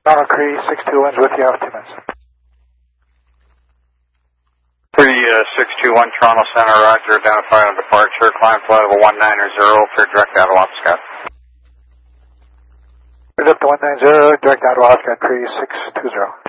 Toronto Cree 621's with you after 2 minutes. 3621 Toronto Center, roger, identify on departure, climb flight level 190, clear direct out of Alaska. Cleared up to 190, direct out of Alaska, Cree 620.